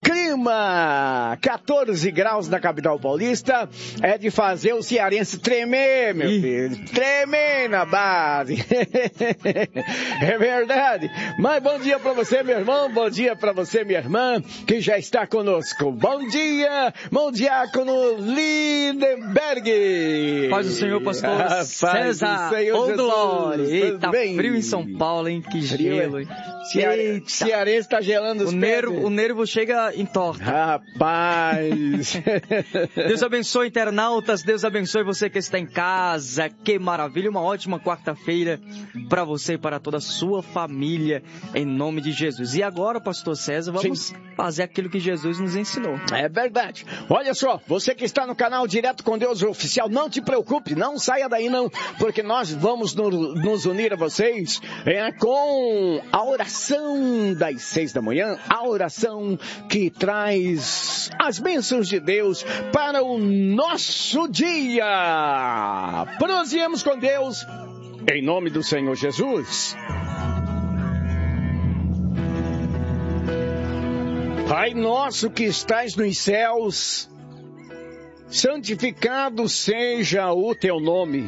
clima, 14 graus na capital paulista, é de fazer o cearense tremer, meu filho, tremer na base. É verdade. Mas bom dia pra você, meu irmão, bom dia pra você, minha irmã, que já está conosco. Bom dia, bom diácono Lindenberg. Paz do Senhor, pastor César, ô glória. Eita, frio em São Paulo, hein, que gelo, hein. Cearense tá gelando os pés. O nervo chega em torta. Rapaz. Deus abençoe, internautas. Deus abençoe você que está em casa. Que maravilha. Uma ótima quarta-feira para você e para toda a sua família, em nome de Jesus. E agora, pastor César, vamos fazer aquilo que Jesus nos ensinou. É verdade. Olha só, você que está no canal Direto com Deus Oficial, não te preocupe, não saia daí não, porque nós vamos nos unir a vocês com a oração das 6 da manhã, a oração que traz as bênçãos de Deus para o nosso dia. Prosseguimos com Deus, em nome do Senhor Jesus. Pai nosso que estais nos céus, santificado seja o teu nome.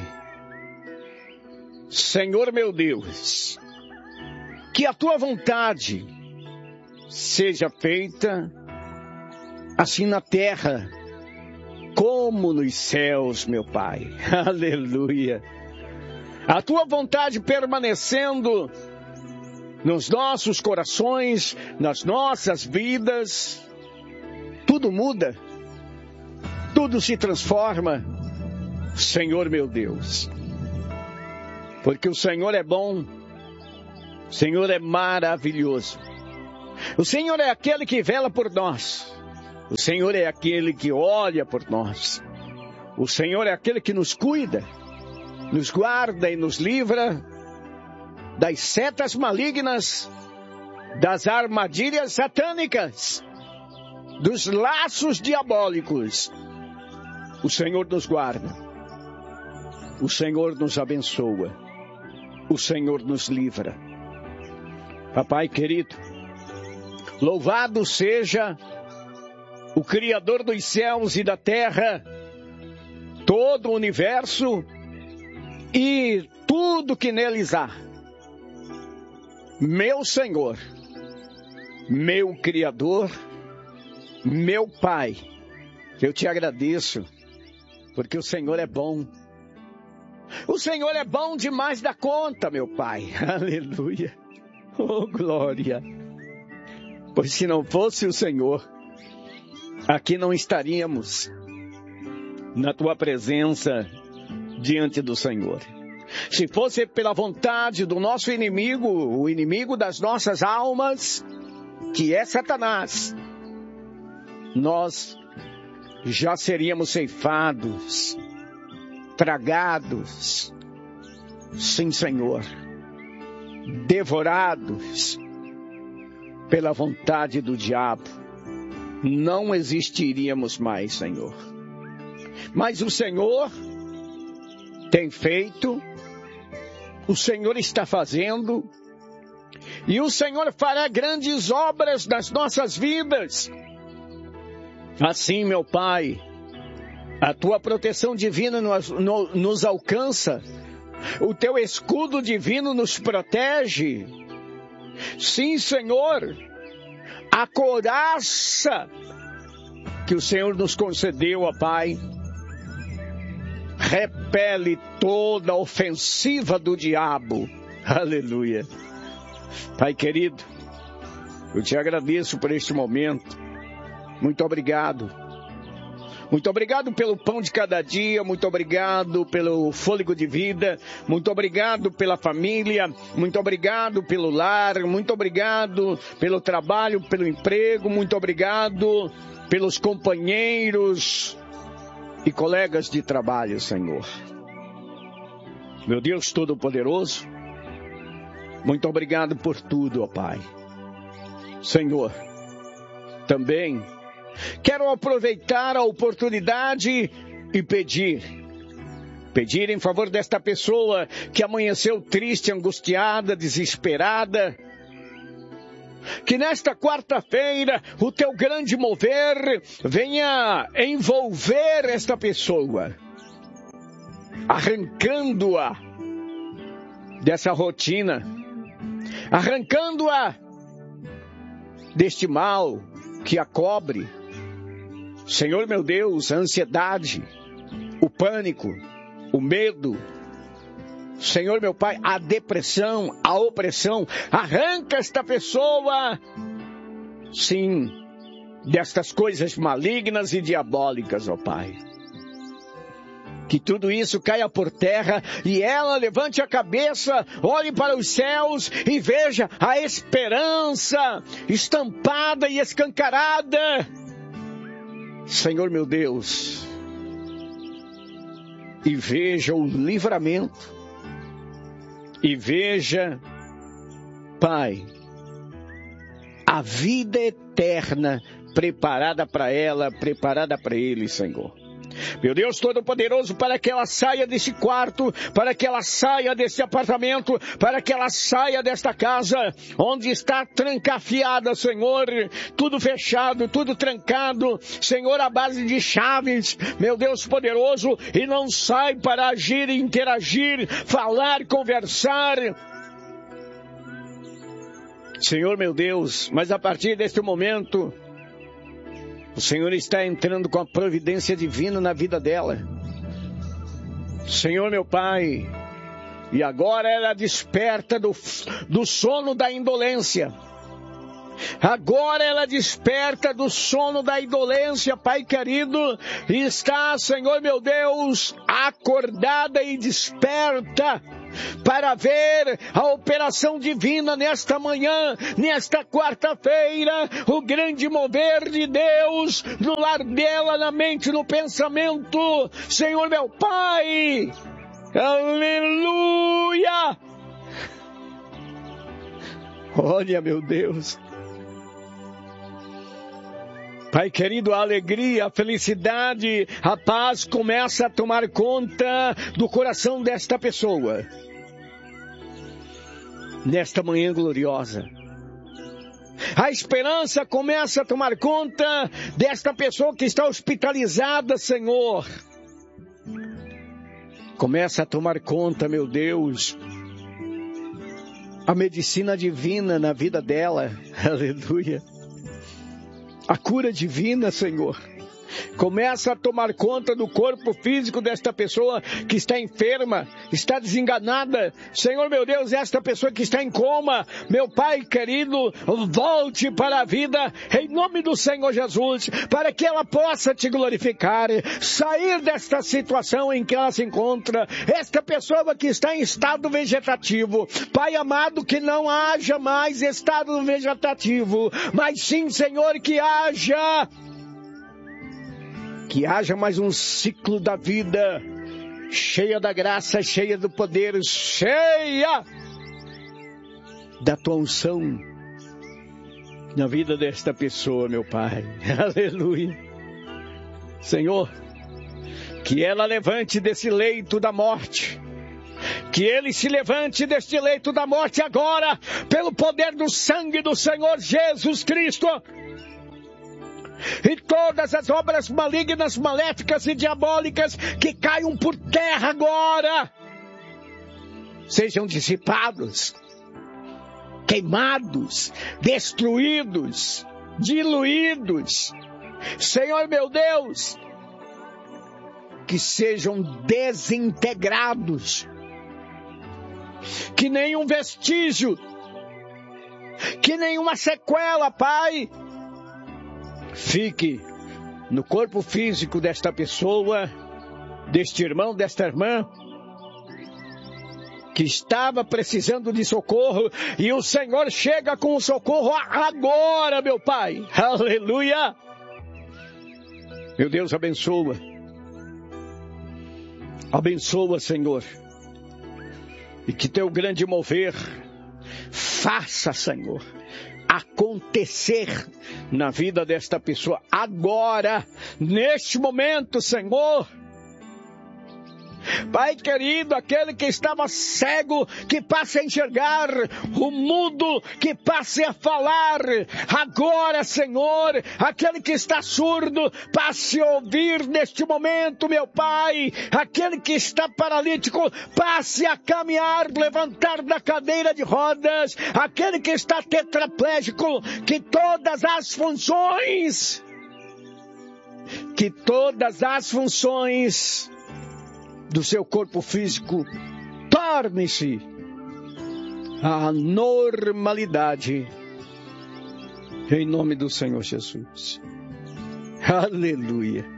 Senhor meu Deus, que a tua vontade seja feita assim na terra como nos céus, meu Pai. Aleluia. A tua vontade permanecendo nos nossos corações, nas nossas vidas, tudo muda, tudo se transforma, Senhor meu Deus. Porque o Senhor é bom, o Senhor é maravilhoso. O Senhor é aquele que vela por nós. O Senhor é aquele que olha por nós. O Senhor é aquele que nos cuida, nos guarda e nos livra das setas malignas, das armadilhas satânicas, dos laços diabólicos. O Senhor nos guarda. O Senhor nos abençoa. O Senhor nos livra. Papai querido, louvado seja o Criador dos céus e da terra, todo o universo e tudo que neles há. Meu Senhor, meu Criador, meu Pai, eu te agradeço, porque o Senhor é bom. O Senhor é bom demais da conta, meu Pai. Aleluia. Oh, glória. Pois se não fosse o Senhor, aqui não estaríamos na tua presença diante do Senhor. Se fosse pela vontade do nosso inimigo, o inimigo das nossas almas, que é Satanás, nós já seríamos ceifados, tragados, sim, Senhor, devorados pela vontade do diabo. Não existiríamos mais, Senhor. Mas o Senhor tem feito, o Senhor está fazendo, e o Senhor fará grandes obras nas nossas vidas. Assim, meu Pai, a tua proteção divina nos alcança, o teu escudo divino nos protege. Sim, Senhor, a couraça que o Senhor nos concedeu, ó Pai, repele toda a ofensiva do diabo. Aleluia. Pai querido, eu te agradeço por este momento. Muito obrigado. Muito obrigado pelo pão de cada dia, muito obrigado pelo fôlego de vida, muito obrigado pela família, muito obrigado pelo lar, muito obrigado pelo trabalho, pelo emprego, muito obrigado pelos companheiros e colegas de trabalho, Senhor. Meu Deus Todo-Poderoso, muito obrigado por tudo, ó Pai. Senhor, também quero aproveitar a oportunidade e pedir em favor desta pessoa que amanheceu triste, angustiada, desesperada, Que nesta quarta-feira o teu grande mover venha envolver esta pessoa, arrancando-a dessa rotina, arrancando-a deste mal que a cobre. Senhor meu Deus, a ansiedade, o pânico, o medo, Senhor meu Pai, a depressão, a opressão, arranca esta pessoa, sim, destas coisas malignas e diabólicas, ó Pai. Que tudo isso caia por terra e ela levante a cabeça, olhe para os céus e veja a esperança estampada e escancarada. Senhor meu Deus, e veja o livramento, e veja, Pai, a vida eterna preparada para ela, preparada para ele, Senhor. Meu Deus Todo-Poderoso, para que ela saia desse quarto, para que ela saia desse apartamento, para que ela saia desta casa, onde está trancafiada, Senhor, tudo fechado, tudo trancado, Senhor, à base de chaves, meu Deus Poderoso, e não sai para agir, interagir, falar, conversar, Senhor meu Deus, mas a partir deste momento, o Senhor está entrando com a providência divina na vida dela. Senhor meu Pai, e agora ela desperta do sono da indolência. Agora ela desperta do sono da indolência, Pai querido, e está, Senhor meu Deus, acordada e desperta para ver a operação divina nesta manhã, nesta quarta-feira, o grande mover de Deus no lar dela, na mente, no pensamento. Senhor meu Pai, aleluia! Olha, meu Deus, Pai querido, a alegria, a felicidade, a paz começa a tomar conta do coração desta pessoa. Nesta manhã gloriosa. A esperança começa a tomar conta desta pessoa que está hospitalizada, Senhor. Começa a tomar conta, meu Deus, a medicina divina na vida dela. Aleluia. A cura divina, Senhor, começa a tomar conta do corpo físico desta pessoa que está enferma, está desenganada. Senhor meu Deus, esta pessoa que está em coma, meu Pai querido, volte para a vida em nome do Senhor Jesus, para que ela possa te glorificar, sair desta situação em que ela se encontra. Esta pessoa que está em estado vegetativo, Pai amado, que não haja mais estado vegetativo, mas sim, Senhor, que haja mais um ciclo da vida, cheia da graça, cheia do poder, cheia da tua unção na vida desta pessoa, meu Pai. Aleluia. Senhor, que ela levante desse leito da morte, que ele se levante deste leito da morte agora, pelo poder do sangue do Senhor Jesus Cristo. E todas as obras malignas, maléficas e diabólicas que caiam por terra agora, sejam dissipados, queimados, destruídos, diluídos. Senhor meu Deus, que sejam desintegrados, que nenhum vestígio, que nenhuma sequela, Pai, fique no corpo físico desta pessoa, deste irmão, desta irmã, que estava precisando de socorro, e o Senhor chega com o socorro agora, meu Pai. Aleluia! Meu Deus, abençoa. Abençoa, Senhor. E que teu grande mover faça, Senhor, acontecer na vida desta pessoa agora, neste momento, Senhor. Pai querido, aquele que estava cego, que passe a enxergar, o mudo, que passe a falar. Agora, Senhor, aquele que está surdo, passe a ouvir neste momento, meu Pai. Aquele que está paralítico, passe a caminhar, levantar da cadeira de rodas. Aquele que está tetraplégico, que todas as funções do seu corpo físico tornem-se a normalidade, em nome do Senhor Jesus. Aleluia.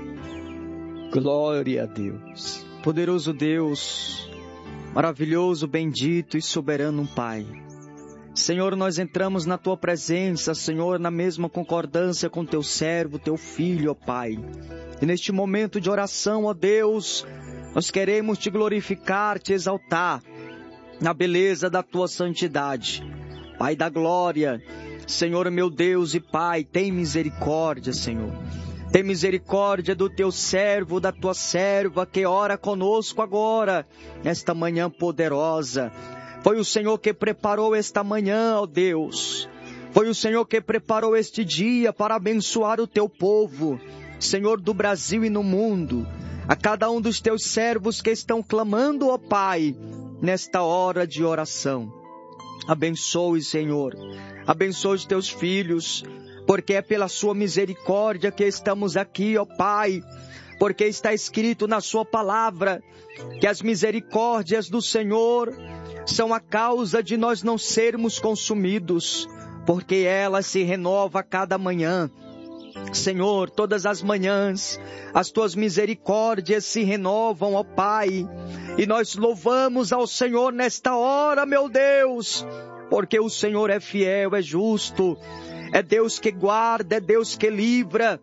Glória a Deus. Poderoso Deus, maravilhoso, bendito e soberano Pai. Senhor, nós entramos na Tua presença, Senhor, na mesma concordância com Teu servo, Teu filho, ó Pai. E neste momento de oração, ó Deus, nós queremos Te glorificar, Te exaltar, na beleza da Tua santidade. Pai da glória, Senhor meu Deus e Pai, tem misericórdia, Senhor. Tem misericórdia do Teu servo, da Tua serva, que ora conosco agora, nesta manhã poderosa. Foi o Senhor que preparou esta manhã, ó Deus. Foi o Senhor que preparou este dia para abençoar o Teu povo, Senhor do Brasil e no mundo. A cada um dos Teus servos que estão clamando, ó Pai, nesta hora de oração. Abençoe, Senhor. Abençoe os Teus filhos, porque é pela Sua misericórdia que estamos aqui, ó Pai. Porque está escrito na Sua palavra que as misericórdias do Senhor são a causa de nós não sermos consumidos, porque ela se renova a cada manhã. Senhor, todas as manhãs, as Tuas misericórdias se renovam, ó Pai, e nós louvamos ao Senhor nesta hora, meu Deus, porque o Senhor é fiel, é justo, é Deus que guarda, é Deus que livra,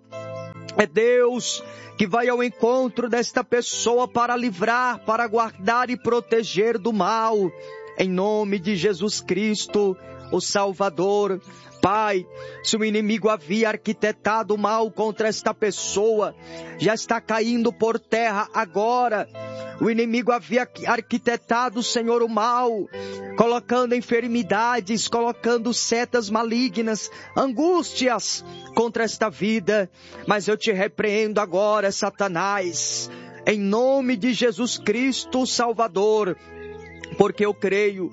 é Deus que vai ao encontro desta pessoa para livrar, para guardar e proteger do mal, em nome de Jesus Cristo, o Salvador. Pai, se o inimigo havia arquitetado o mal contra esta pessoa, já está caindo por terra agora. O inimigo havia arquitetado, Senhor, o mal, colocando enfermidades, colocando setas malignas, angústias contra esta vida. Mas eu te repreendo agora, Satanás, em nome de Jesus Cristo, o Salvador, porque eu creio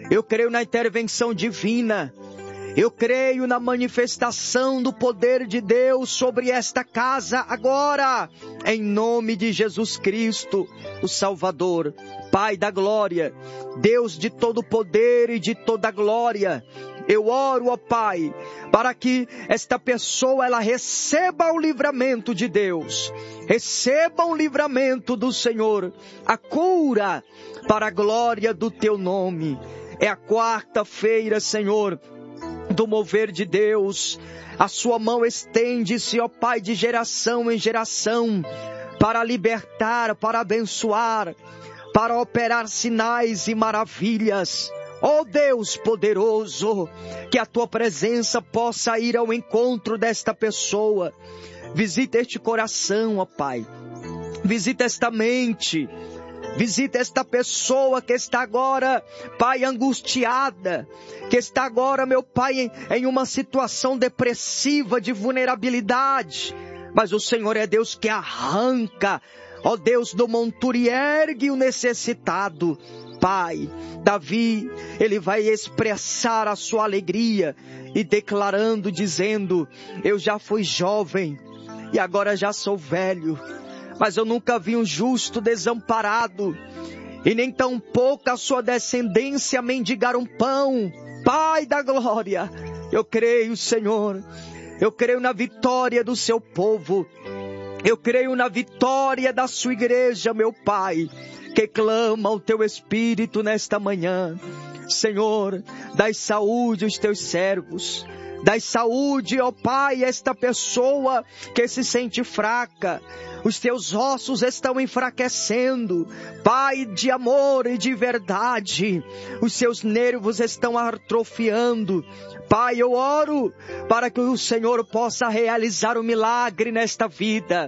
na intervenção divina. Eu creio na manifestação do poder de Deus sobre esta casa agora, em nome de Jesus Cristo, o Salvador, Pai da glória, Deus de todo poder e de toda glória. Eu oro, ó Pai, para que esta pessoa ela receba o livramento de Deus, receba o livramento do Senhor, a cura para a glória do Teu nome. É a quarta-feira, Senhor, do mover de Deus. A Sua mão estende-se, ó Pai, de geração em geração, para libertar, para abençoar, para operar sinais e maravilhas. Ó Deus poderoso, que a Tua presença possa ir ao encontro desta pessoa. Visita este coração, ó Pai. Visita esta mente. Visita esta pessoa que está agora, Pai, angustiada, que está agora, meu Pai, em uma situação depressiva, de vulnerabilidade. Mas o Senhor é Deus que arranca, ó Deus do monturo, e ergue o necessitado. Pai, Davi, ele vai expressar a sua alegria e declarando, dizendo: eu já fui jovem e agora já sou velho, mas eu nunca vi um justo desamparado, e nem tampouco a sua descendência mendigar um pão. Pai da glória, eu creio, Senhor, eu creio na vitória do Seu povo, eu creio na vitória da Sua igreja, meu Pai, que clama ao Teu Espírito nesta manhã. Senhor, dai saúde aos Teus servos, dai saúde, ó Pai, a esta pessoa que se sente fraca. Os Teus ossos estão enfraquecendo, Pai de amor e de verdade. Os seus nervos estão atrofiando. Pai, eu oro para que o Senhor possa realizar um milagre nesta vida.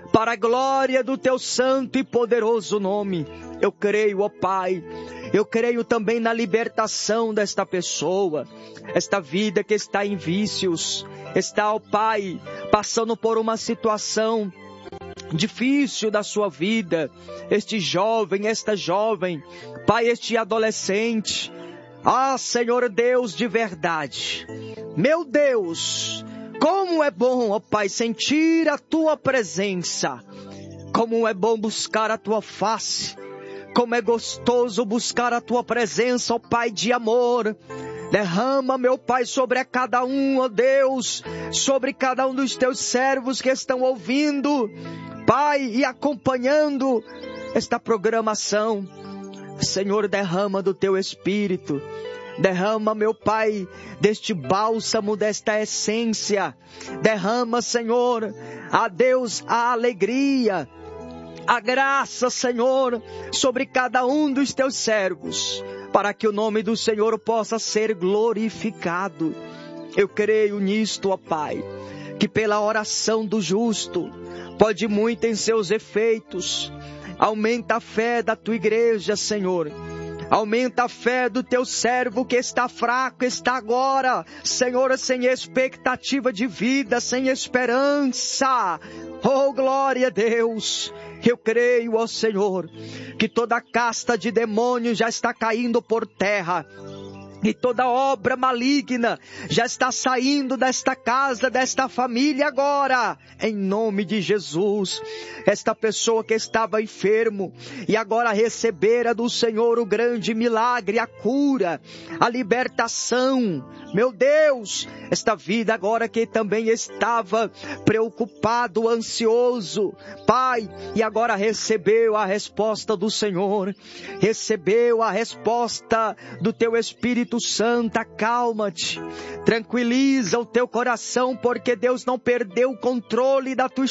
para a glória do teu santo e poderoso nome. Eu creio, ó Pai, eu creio também na libertação desta pessoa, esta vida que está em vícios, está, ó Pai, passando por uma situação difícil da sua vida, este jovem, esta jovem, Pai, este adolescente. Ah, Senhor Deus de verdade, meu Deus, como é bom, ó Pai, sentir a Tua presença, como é bom buscar a Tua face, como é gostoso buscar a Tua presença, ó Pai de amor. Derrama, meu Pai, sobre a cada um, ó Deus, sobre cada um dos Teus servos que estão ouvindo, Pai, e acompanhando esta programação. Senhor, derrama do Teu Espírito, derrama, meu Pai, deste bálsamo, desta essência, derrama, Senhor, a Deus, a alegria, a graça, Senhor, sobre cada um dos Teus servos, para que o nome do Senhor possa ser glorificado. Eu creio nisto, ó Pai, que pela oração do justo, pode muito em seus efeitos. Aumenta a fé da Tua igreja, Senhor. Aumenta a fé do Teu servo que está fraco, está agora, Senhor, sem expectativa de vida, sem esperança. Oh, glória a Deus! Eu creio, ó Senhor, que toda casta de demônios já está caindo por terra. E toda obra maligna já está saindo desta casa, desta família agora, em nome de Jesus. Esta pessoa que estava enfermo e agora recebera do Senhor o grande milagre, a cura, a libertação. Meu Deus, esta vida agora que também estava preocupado, ansioso, Pai, e agora recebeu a resposta do Senhor, recebeu a resposta do Teu Espírito Santo. Acalma-te, tranquiliza o teu coração, porque Deus não perdeu o controle da tua